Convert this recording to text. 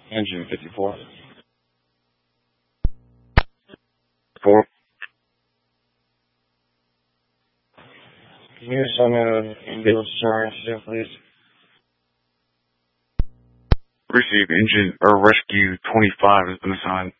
Engine 54. 4. Can you send me the ambulance charge, please? Receive engine or rescue 25 has been assigned.